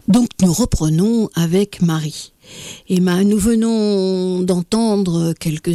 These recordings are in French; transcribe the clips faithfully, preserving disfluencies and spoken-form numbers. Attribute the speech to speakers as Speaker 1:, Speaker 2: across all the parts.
Speaker 1: Donc nous reprenons avec Marie. Et ben, nous venons d'entendre quelques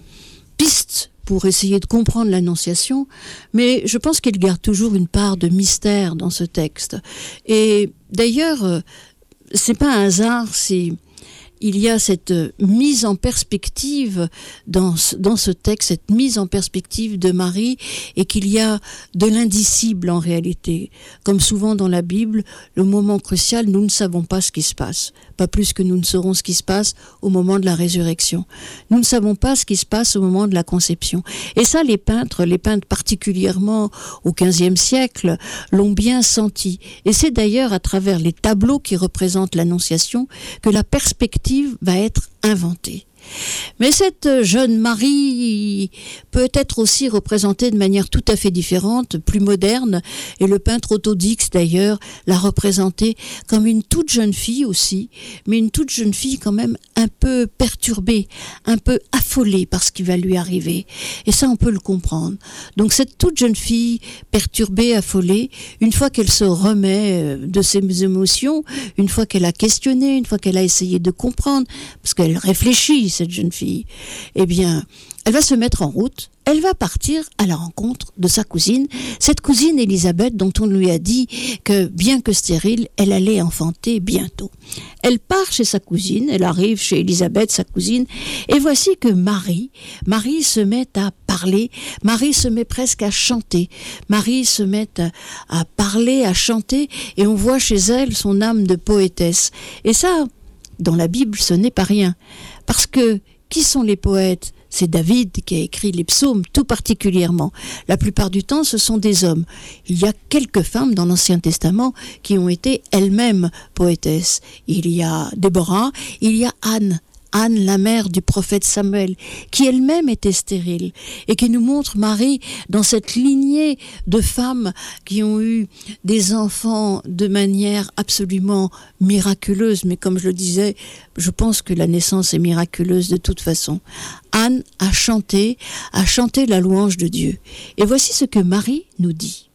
Speaker 1: pistes pour essayer de comprendre l'Annonciation, mais je pense qu'il garde toujours une part de mystère dans ce texte. Et d'ailleurs, c'est pas un hasard si il y a cette mise en perspective dans ce, dans ce texte, cette mise en perspective de Marie, et qu'il y a de l'indicible en réalité. Comme souvent dans la Bible, le moment crucial, nous ne savons pas ce qui se passe. Pas plus que nous ne saurons ce qui se passe au moment de la résurrection. Nous ne savons pas ce qui se passe au moment de la conception. Et ça, les peintres, les peintres particulièrement au quinzième siècle, l'ont bien senti. Et c'est d'ailleurs à travers les tableaux qui représentent l'Annonciation que la perspective va être inventée. Mais cette jeune Marie peut être aussi représentée de manière tout à fait différente, plus moderne, et le peintre Otto Dix d'ailleurs l'a représentée comme une toute jeune fille aussi, mais une toute jeune fille quand même un peu perturbée, un peu affolée par ce qui va lui arriver. Et ça, on peut le comprendre. Donc cette toute jeune fille perturbée, affolée, une fois qu'elle se remet de ses émotions, une fois qu'elle a questionné, une fois qu'elle a essayé de comprendre, parce qu'elle réfléchit, cette jeune fille, eh bien, elle va se mettre en route, elle va partir à la rencontre de sa cousine, cette cousine Élisabeth dont on lui a dit que, bien que stérile, elle allait enfanter bientôt. Elle part chez sa cousine, elle arrive chez Élisabeth, sa cousine, et voici que Marie, Marie se met à parler, Marie se met presque à chanter, Marie se met à, à parler, à chanter, et on voit chez elle son âme de poétesse. Et ça, dans la Bible, ce n'est pas rien. Parce que, qui sont les poètes ? C'est David qui a écrit les psaumes tout particulièrement. La plupart du temps, ce sont des hommes. Il y a quelques femmes dans l'Ancien Testament qui ont été elles-mêmes poétesses. Il y a Déborah, il y a Anne. Anne, la mère du prophète Samuel, qui elle-même était stérile, et qui nous montre Marie dans cette lignée de femmes qui ont eu des enfants de manière absolument miraculeuse. Mais comme je le disais, je pense que la naissance est miraculeuse de toute façon. Anne a chanté, a chanté la louange de Dieu. Et voici ce que Marie nous dit,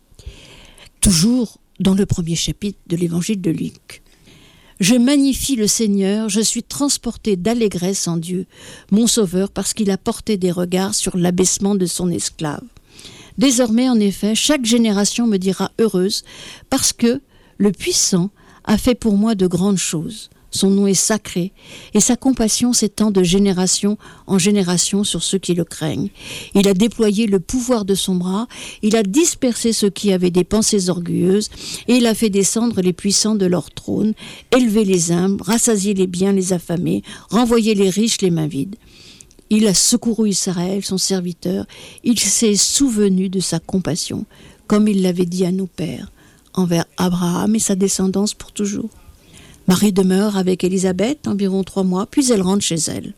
Speaker 1: toujours dans le premier chapitre de l'évangile de Luc. Je magnifie le Seigneur, je suis transportée d'allégresse en Dieu, mon Sauveur, parce qu'il a porté des regards sur l'abaissement de son esclave. Désormais, en effet, chaque génération me dira heureuse, parce que le Puissant a fait pour moi de grandes choses. Son nom est sacré, et sa compassion s'étend de génération en génération sur ceux qui le craignent. Il a déployé le pouvoir de son bras, il a dispersé ceux qui avaient des pensées orgueilleuses, et il a fait descendre les puissants de leur trône, élevé les humbles, rassasié les biens, les affamés, renvoyé les riches les mains vides. Il a secouru Israël, son serviteur, il s'est souvenu de sa compassion, comme il l'avait dit à nos pères, envers Abraham et sa descendance pour toujours. Marie demeure avec Élisabeth environ trois mois, puis elle rentre chez elle.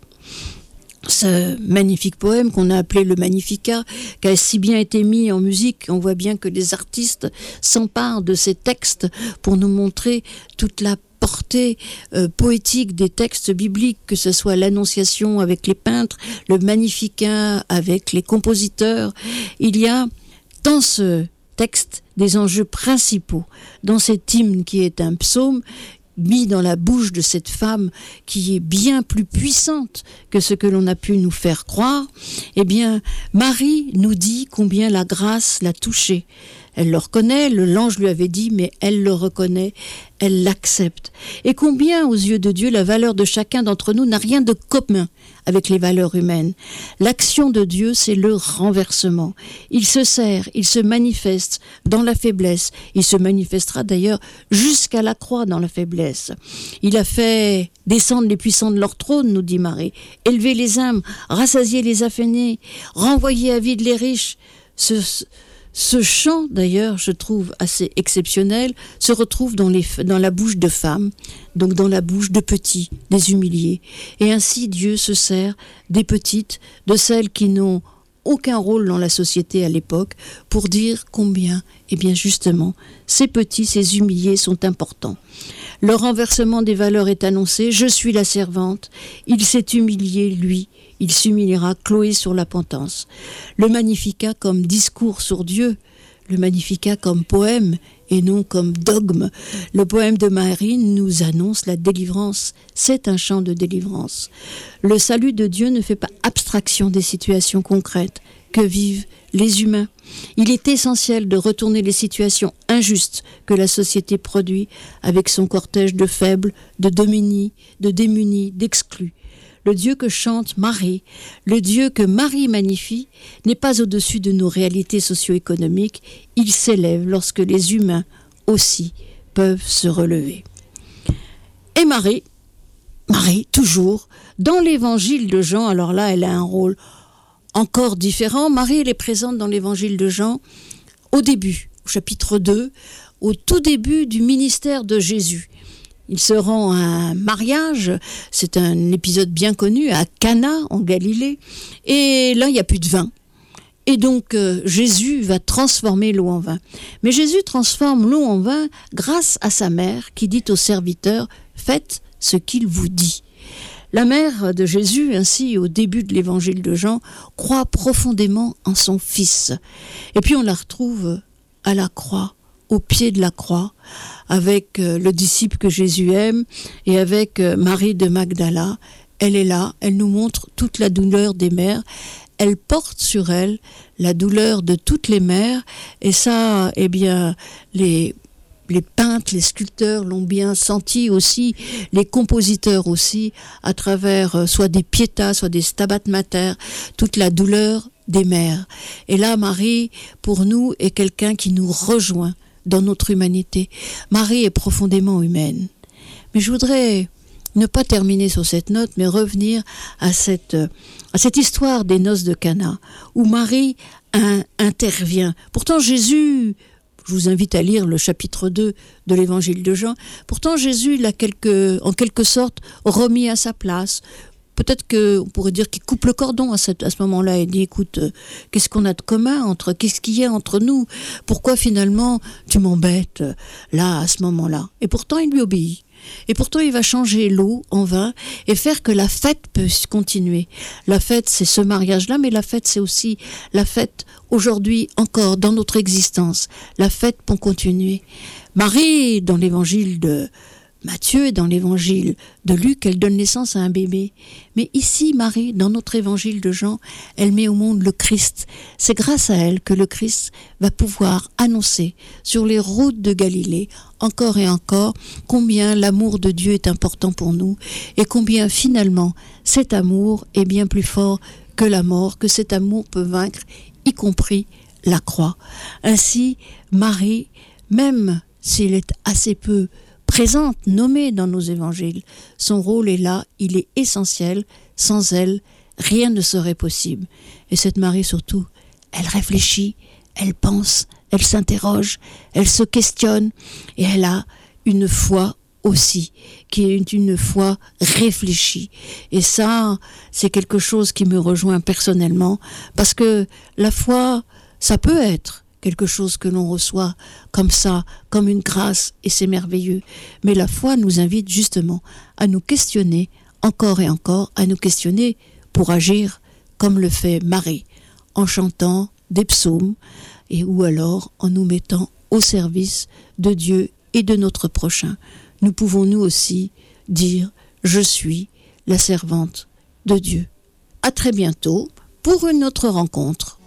Speaker 1: Ce magnifique poème qu'on a appelé le Magnificat, qui a si bien été mis en musique, on voit bien que les artistes s'emparent de ces textes pour nous montrer toute la portée euh, poétique des textes bibliques, que ce soit l'Annonciation avec les peintres, le Magnificat avec les compositeurs. Il y a dans ce texte des enjeux principaux, dans cet hymne qui est un psaume, mis dans la bouche de cette femme qui est bien plus puissante que ce que l'on a pu nous faire croire, eh bien, Marie nous dit combien la grâce l'a touchée. Elle le reconnaît, le l'ange lui avait dit, mais elle le reconnaît, elle l'accepte. Et combien, aux yeux de Dieu, la valeur de chacun d'entre nous n'a rien de commun avec les valeurs humaines. L'action de Dieu, c'est le renversement. Il se sert, il se manifeste dans la faiblesse. Il se manifestera d'ailleurs jusqu'à la croix dans la faiblesse. Il a fait descendre les puissants de leur trône, nous dit Marie, élever les âmes, rassasier les affamés, renvoyer à vide les riches. Ce, Ce chant, d'ailleurs, je trouve assez exceptionnel, se retrouve dans, les, dans la bouche de femmes, donc dans la bouche de petits, des humiliés. Et ainsi, Dieu se sert des petites, de celles qui n'ont aucun rôle dans la société à l'époque, pour dire combien, eh bien justement, ces petits, ces humiliés sont importants. Le renversement des valeurs est annoncé, je suis la servante, il s'est humilié, lui, il s'humiliera, Chloé sur la potence. Le Magnificat comme discours sur Dieu, le Magnificat comme poème et non comme dogme. Le poème de Marie nous annonce la délivrance. C'est un chant de délivrance. Le salut de Dieu ne fait pas abstraction des situations concrètes que vivent les humains. Il est essentiel de retourner les situations injustes que la société produit avec son cortège de faibles, de démunis, de démunis, d'exclus. Le Dieu que chante Marie, le Dieu que Marie magnifie, n'est pas au-dessus de nos réalités socio-économiques. Il s'élève lorsque les humains aussi peuvent se relever. Et Marie, Marie, toujours, dans l'évangile de Jean, alors là, elle a un rôle encore différent. Marie, elle est présente dans l'évangile de Jean au début, au chapitre deux, au tout début du ministère de Jésus. Il se rend à un mariage, c'est un épisode bien connu, à Cana, en Galilée, et là, il n'y a plus de vin. Et donc, euh, Jésus va transformer l'eau en vin. Mais Jésus transforme l'eau en vin grâce à sa mère, qui dit aux serviteurs, « Faites ce qu'il vous dit ». La mère de Jésus, ainsi au début de l'évangile de Jean, croit profondément en son fils. Et puis on la retrouve à la croix, au pied de la croix, avec le disciple que Jésus aime et avec Marie de Magdala. Elle est là, elle nous montre toute la douleur des mères. Elle porte sur elle la douleur de toutes les mères. Et ça, eh bien, les... Les peintres, les sculpteurs l'ont bien senti aussi, les compositeurs aussi, à travers euh, soit des pietas, soit des stabat mater, toute la douleur des mères. Et là, Marie, pour nous, est quelqu'un qui nous rejoint dans notre humanité. Marie est profondément humaine. Mais je voudrais ne pas terminer sur cette note, mais revenir à cette, à cette histoire des noces de Cana, où Marie un, intervient. Pourtant, Jésus... Je vous invite à lire le chapitre deux de l'évangile de Jean. Pourtant, Jésus l'a quelque, en quelque sorte remis à sa place. Peut-être qu'on pourrait dire qu'il coupe le cordon à, cette, à ce moment-là et dit, écoute, euh, qu'est-ce qu'on a de commun entre, qu'est-ce qu'il y a entre nous? Pourquoi finalement tu m'embêtes là, à ce moment-là? Et pourtant, il lui obéit. Et pourtant, il va changer l'eau en vin et faire que la fête puisse continuer. La fête, c'est ce mariage-là, mais la fête, c'est aussi la fête aujourd'hui encore dans notre existence. La fête pour continuer. Marie, dans l'évangile de Matthieu et dans l'évangile de Luc, elle donne naissance à un bébé. Mais ici, Marie, dans notre évangile de Jean, elle met au monde le Christ. C'est grâce à elle que le Christ va pouvoir annoncer sur les routes de Galilée, encore et encore, combien l'amour de Dieu est important pour nous et combien finalement cet amour est bien plus fort que la mort, que cet amour peut vaincre, y compris la croix. Ainsi, Marie, même s'il est assez peu présente, nommée dans nos évangiles, son rôle est là, il est essentiel. Sans elle, rien ne serait possible. Et cette Marie surtout, elle réfléchit, elle pense, elle s'interroge, elle se questionne et elle a une foi aussi, qui est une foi réfléchie. Et ça, c'est quelque chose qui me rejoint personnellement, parce que la foi, ça peut être quelque chose que l'on reçoit comme ça, comme une grâce, et c'est merveilleux. Mais la foi nous invite justement à nous questionner encore et encore, à nous questionner pour agir comme le fait Marie, en chantant des psaumes, et ou alors en nous mettant au service de Dieu et de notre prochain. Nous pouvons nous aussi dire « Je suis la servante de Dieu ». À très bientôt pour une autre rencontre.